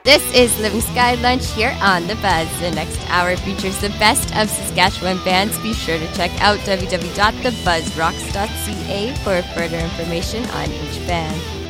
This is Living Sky Lunch here on The Buzz. The next hour features the best of Saskatchewan bands. Be sure to check out www.thebuzzrocks.ca for further information on each band.